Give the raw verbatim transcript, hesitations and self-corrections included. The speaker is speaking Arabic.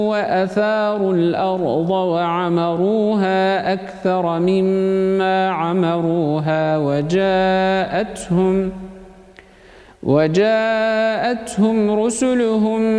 وأثاروا الأرض وعمروها أكثر مما عمروها وجاءتهم وجاءتهم رسلهم